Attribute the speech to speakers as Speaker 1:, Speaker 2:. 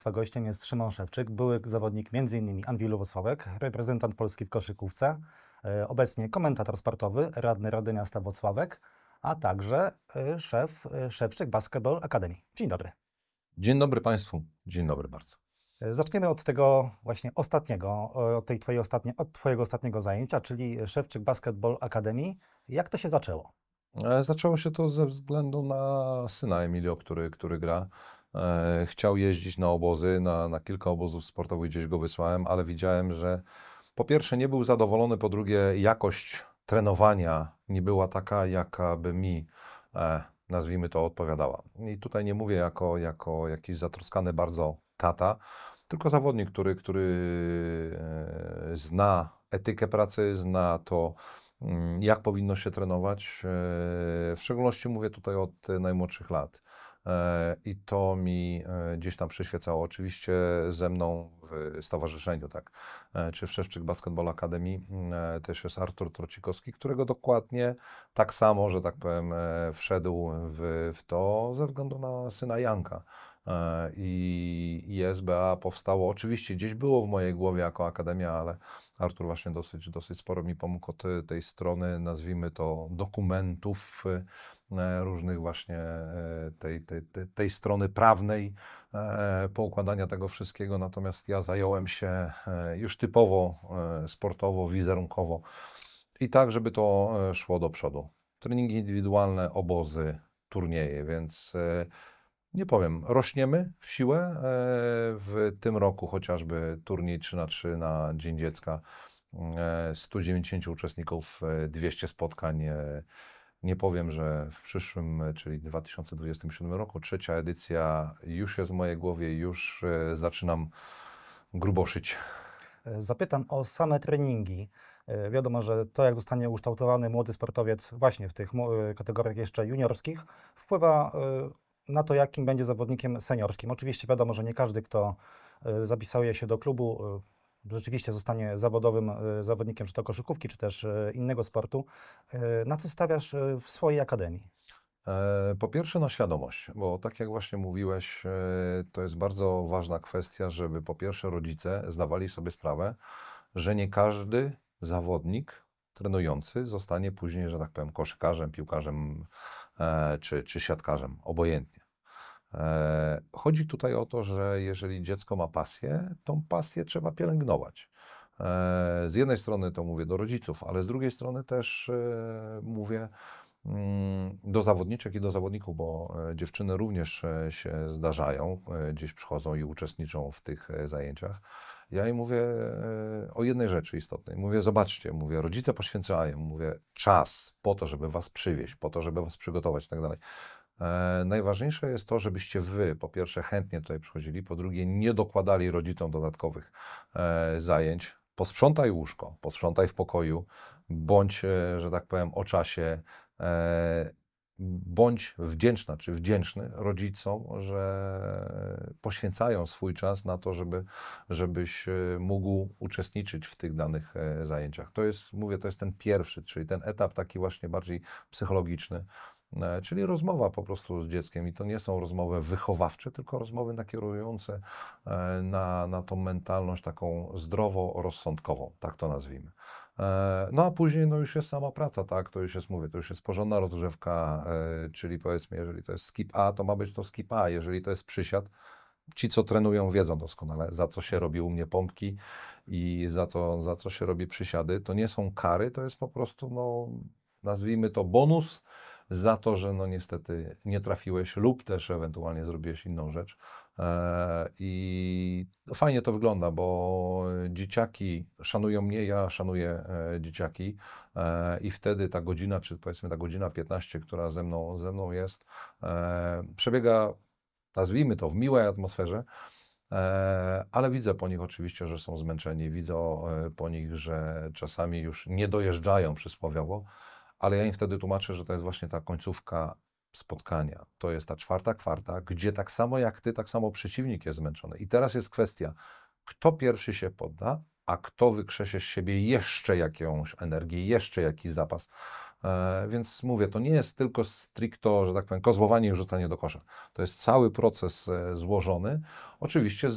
Speaker 1: Gościem jest Szymon Szewczyk, były zawodnik m.in. Anwilu Włocławek, reprezentant Polski w koszykówce, obecnie komentator sportowy, radny Rady Miasta Włocławek, a także szef Szewczyk Basketball Academy. Dzień dobry.
Speaker 2: Dzień dobry Państwu. Dzień dobry bardzo.
Speaker 1: Zaczniemy od tego właśnie ostatniego, od Twojego ostatniego zajęcia, czyli Szewczyk Basketball Academy. Jak to się zaczęło?
Speaker 2: Zaczęło się to ze względu na syna Emilio, który gra. Chciał jeździć na obozy, na kilka obozów sportowych gdzieś go wysłałem, ale widziałem, że po pierwsze nie był zadowolony, po drugie jakość trenowania nie była taka, jaka by mi, nazwijmy to, odpowiadała. I tutaj nie mówię jako jakiś zatroskany bardzo tata, tylko zawodnik, który zna etykę pracy, zna to, jak powinno się trenować. W szczególności mówię tutaj od najmłodszych lat. I to mi gdzieś tam przyświecało. Oczywiście ze mną w stowarzyszeniu, tak, czy w Szewczyk Basketball Academy też jest Artur Trocikowski, którego dokładnie tak samo, że tak powiem, wszedł w to ze względu na syna Janka. I SBA powstało, oczywiście gdzieś było w mojej głowie jako akademia, ale Artur właśnie dosyć sporo mi pomógł od tej strony, nazwijmy to, dokumentów różnych właśnie tej strony prawnej, poukładania tego wszystkiego, natomiast ja zająłem się już typowo sportowo, wizerunkowo i tak, żeby to szło do przodu. Treningi indywidualne, obozy, turnieje, więc nie powiem, rośniemy w siłę. W tym roku chociażby turniej 3x3 na Dzień Dziecka, 190 uczestników, 200 spotkań. Nie powiem, że w przyszłym, czyli 2027 roku, trzecia edycja już jest w mojej głowie, już zaczynam gruboszyć.
Speaker 1: Zapytam o same treningi. Wiadomo, że to, jak zostanie ukształtowany młody sportowiec właśnie w tych kategoriach jeszcze juniorskich, wpływa na to, jakim będzie zawodnikiem seniorskim. Oczywiście wiadomo, że nie każdy, kto zapisuje się do klubu, rzeczywiście zostanie zawodowym zawodnikiem, czy to koszykówki, czy też innego sportu. Na co stawiasz w swojej akademii?
Speaker 2: Po pierwsze na świadomość, bo tak jak właśnie mówiłeś, to jest bardzo ważna kwestia, żeby po pierwsze rodzice zdawali sobie sprawę, że nie każdy zawodnik trenujący zostanie później, że tak powiem, koszykarzem, piłkarzem czy siatkarzem, obojętnie. Chodzi tutaj o to, że jeżeli dziecko ma pasję, tą pasję trzeba pielęgnować. Z jednej strony to mówię do rodziców, ale z drugiej strony też mówię do zawodniczek i do zawodników, bo dziewczyny również się zdarzają, gdzieś przychodzą i uczestniczą w tych zajęciach. Ja im mówię o jednej rzeczy istotnej. Mówię, zobaczcie, mówię, rodzice poświęcają, mówię, czas po to, żeby was przywieźć, po to, żeby was przygotować i tak dalej. Najważniejsze jest to, żebyście wy, po pierwsze, chętnie tutaj przychodzili, po drugie, nie dokładali rodzicom dodatkowych zajęć. Posprzątaj łóżko, posprzątaj w pokoju, bądź, że tak powiem, o czasie, bądź wdzięczna czy wdzięczny rodzicom, że poświęcają swój czas na to, żebyś mógł uczestniczyć w tych danych zajęciach. To jest, mówię, to jest ten pierwszy, czyli ten etap taki właśnie bardziej psychologiczny, czyli rozmowa po prostu z dzieckiem i to nie są rozmowy wychowawcze, tylko rozmowy nakierujące na tą mentalność taką zdrowo-rozsądkową, tak to nazwijmy. No a później no już jest sama praca, tak, to już jest, mówię, to już jest porządna rozgrzewka, czyli powiedzmy, jeżeli to jest skip A, to ma być to skip A, jeżeli to jest przysiad, ci co trenują wiedzą doskonale, za co się robi u mnie pompki i za co się robi przysiady, to nie są kary, to jest po prostu, no, nazwijmy to bonus za to, że no niestety nie trafiłeś lub też ewentualnie zrobiłeś inną rzecz. I fajnie to wygląda, bo dzieciaki szanują mnie, ja szanuję dzieciaki i wtedy ta godzina, czy powiedzmy ta godzina 15, która ze mną jest, przebiega, nazwijmy to, w miłej atmosferze, ale widzę po nich oczywiście, że są zmęczeni, widzę po nich, że czasami już nie dojeżdżają przysłowiowo, ale ja im wtedy tłumaczę, że to jest właśnie ta końcówka spotkania. To jest ta czwarta kwarta, gdzie tak samo jak ty, tak samo przeciwnik jest zmęczony. I teraz jest kwestia, kto pierwszy się podda, a kto wykrzesie z siebie jeszcze jakąś energię, jeszcze jakiś zapas. Więc mówię, to nie jest tylko stricto, że tak powiem, kozłowanie i rzucanie do kosza. To jest cały proces złożony. Oczywiście